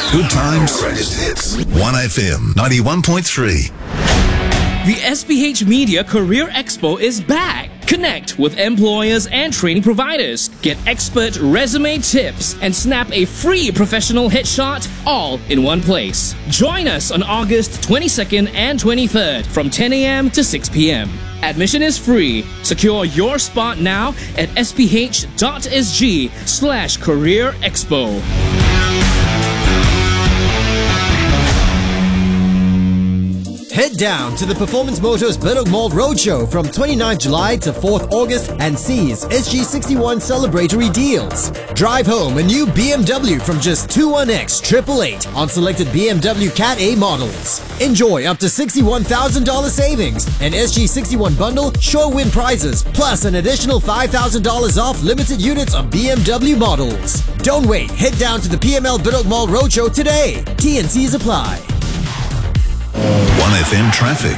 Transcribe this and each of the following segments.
Good times. Greatest hits. 1FM 91.3. The SPH Media Career Expo is back. Connect with employers and training providers. Get expert resume tips and snap a free professional headshot all in one place. Join us on August 22nd and 23rd from 10 a.m. to 6 p.m. Admission is free. Secure your spot now at sph.sg/career expo. Head down to the Performance Motors Bedok Mall Roadshow from 29 July to 4th August and seize SG61 celebratory deals. Drive home a new BMW from just 21X 888 on selected BMW Cat A models. Enjoy up to $61,000 savings, an SG61 bundle, sure win prizes, plus an additional $5,000 off limited units of BMW models. Don't wait, head down to the PML Bedok Mall Roadshow today. T&Cs apply. 1FM traffic.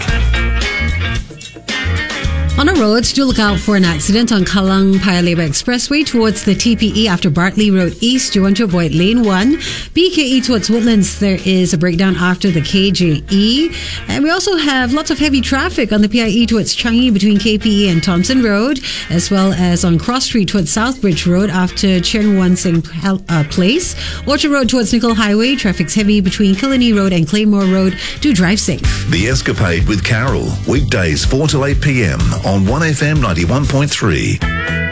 On the roads, do look out for an accident on Kallang Paya Lebar Expressway towards the TPE after Bartley Road East. You want to avoid lane 1. BKE towards Woodlands, there is a breakdown after the KJE. And we also have lots of heavy traffic on the PIE towards Changi between KPE and Thompson Road, as well as on Cross Street towards Southbridge Road after Chen Wan Sing Place. Orchard Road towards Nickel Highway, traffic's heavy between Killarney Road and Claymore Road. Do drive safe. The Escapade with Carol, weekdays 4 to 8 p.m. on 1FM 91.3.